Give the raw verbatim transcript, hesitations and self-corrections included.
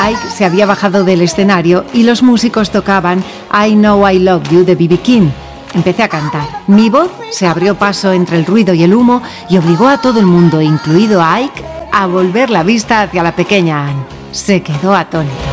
Ike se había bajado del escenario y los músicos tocaban I Know I Love You de B B King. Empecé a cantar. Mi voz se abrió paso entre el ruido y el humo y obligó a todo el mundo, incluido a Ike, a volver la vista hacia la pequeña Anne. Se quedó atónita.